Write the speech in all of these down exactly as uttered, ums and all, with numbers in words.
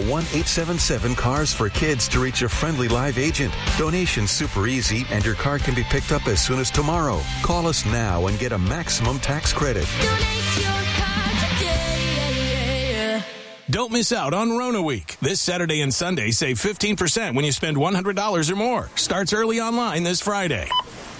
one eight seven seven cars for kids to reach a friendly live agent. Donation's super easy, and your car can be picked up as soon as tomorrow. Call us now and get a maximum tax credit. Donate your car today. Don't miss out on Rona Week. This Saturday and Sunday, save fifteen percent when you spend one hundred dollars or more. Starts early online this Friday.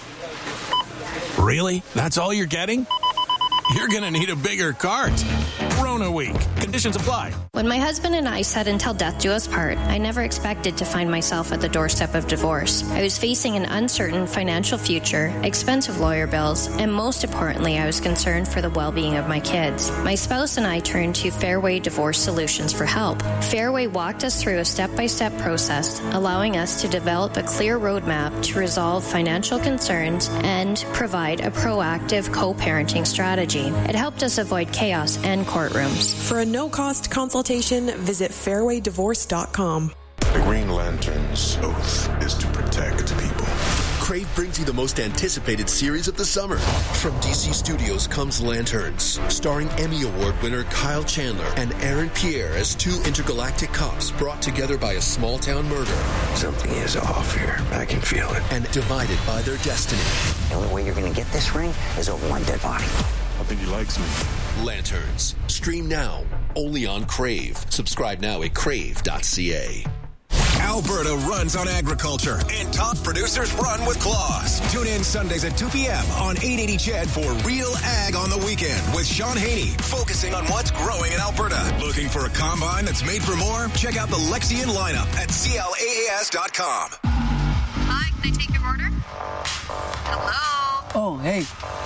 Really? That's all you're getting? You're going to need a bigger cart. Rona Week. Conditions apply. When my husband and I said until death do us part, I never expected to find myself at the doorstep of divorce. I was facing an uncertain financial future, expensive lawyer bills, and most importantly, I was concerned for the well-being of my kids. My spouse and I turned to Fairway Divorce Solutions for help. Fairway walked us through a step-by-step process, allowing us to develop a clear roadmap to resolve financial concerns and provide a proactive co-parenting strategy. It helped us avoid chaos and courtrooms. For a no-cost consultation, visit fairway divorce dot com. The Green Lantern's oath is to protect people. Crave brings you the most anticipated series of the summer. From D C Studios comes Lanterns, starring Emmy Award winner Kyle Chandler and Aaron Pierre as two intergalactic cops brought together by a small-town murder. Something is off here. I can feel it. And divided by their destiny. The only way you're going to get this ring is over one dead body. I think he likes me. Lanterns. Stream now. Only on Crave. Subscribe now at crave dot c a. Alberta runs on agriculture, and top producers run with claws. Tune in Sundays at two p.m. on eight eighty C H E D for Real Ag on the Weekend with Sean Haney, focusing on what's growing in Alberta. Looking for a combine that's made for more? Check out the Lexion lineup at C L A A S dot com. Hi, can I take your order? Hello? Oh, hey.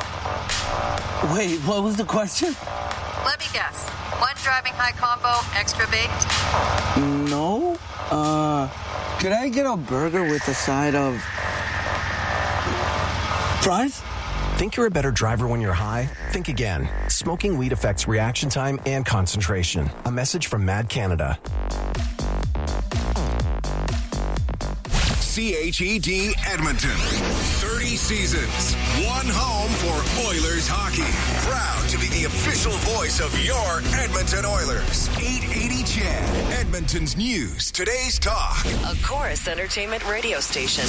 Wait, what was the question? Let me guess. One driving high combo, extra baked? No. Uh, could I get a burger with a side of fries? Think you're a better driver when you're high? Think again. Smoking weed affects reaction time and concentration. A message from Mad Canada. C H E D Edmonton. thirty seasons. One home for Oilers hockey. Proud to be the official voice of your Edmonton Oilers. eight eighty C H E D. Edmonton's news. Today's talk. A Chorus Entertainment radio station.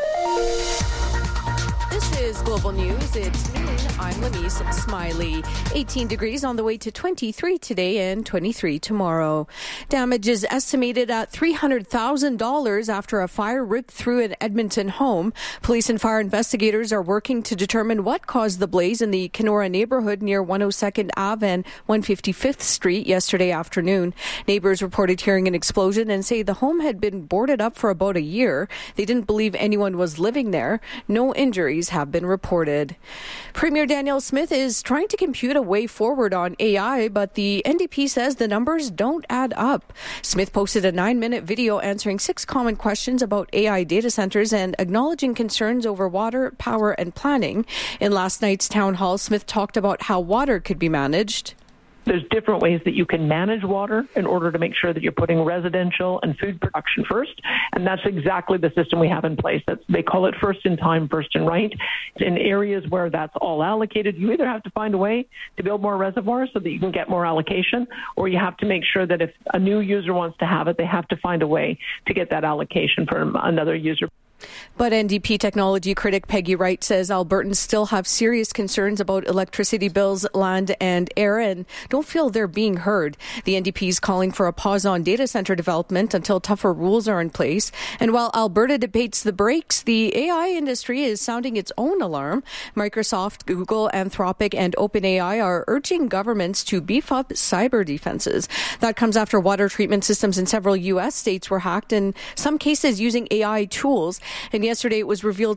This is Global News. It's noon. I'm Lamise Smiley. eighteen degrees on the way to twenty-three today and twenty-three tomorrow. Damage is estimated at three hundred thousand dollars after a fire ripped through an Edmonton home. Police and fire investigators are working to determine what caused the blaze in the Kenora neighborhood near one oh second Avenue and one hundred fifty-fifth Street yesterday afternoon. Neighbors reported hearing an explosion and say the home had been boarded up for about a year. They didn't believe anyone was living there. No injuries have been reported. Premier Danielle Smith is trying to compute a way forward on A I, but the N D P says the numbers don't add up. Smith posted a nine-minute video answering six common questions about A I data centers and acknowledging concerns over water, power, and planning. In last night's town hall, Smith talked about how water could be managed. There's different ways that you can manage water in order to make sure that you're putting residential and food production first. And that's exactly the system we have in place. That's, they call it first in time, first in right. In areas where that's all allocated, you either have to find a way to build more reservoirs so that you can get more allocation, or you have to make sure that if a new user wants to have it, they have to find a way to get that allocation from another user. But N D P technology critic Peggy Wright says Albertans still have serious concerns about electricity bills, land and air, and don't feel they're being heard. The N D P is calling for a pause on data center development until tougher rules are in place. And while Alberta debates the brakes, the A I industry is sounding its own alarm. Microsoft, Google, Anthropic and OpenAI are urging governments to beef up cyber defenses. That comes after water treatment systems in several U S states were hacked, in some cases using A I tools. And yesterday it was revealed